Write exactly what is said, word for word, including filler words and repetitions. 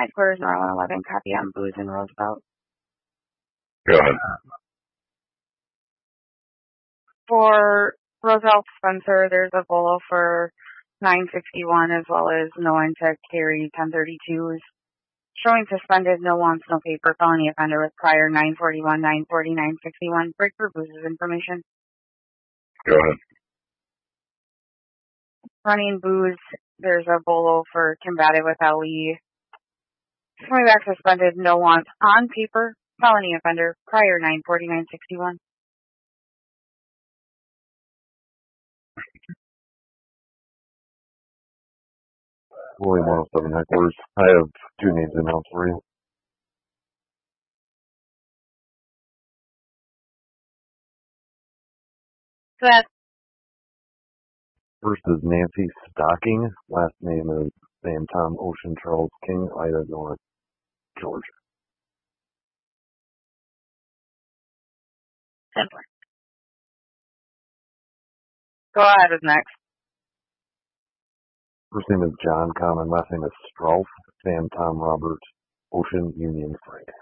Headquarters, Northern eleven, copy on Booz and Roosevelt. Go ahead. For Roosevelt Spencer, there's a bolo for nine sixty-one as well as no one to carry ten thirty-twos. Showing suspended, no wants, no paper, felony offender with prior nine forty-one, nine forty, nine sixty-one. Break for Booz's information. Go ahead. Running Booz, there's a bolo for combative with L E. Coming back suspended, no wants, on paper, felony offender, prior nine forty, nine sixty-one. William one oh seven headquarters. I have two names announced for you. That First is Nancy Stocking. Last name is Sam Tom Ocean Charles King, Ida North, Georgia. simpler. Go ahead with next. First name is John Common. Last name is Strauss. Sam Tom Robert Ocean Union Frank.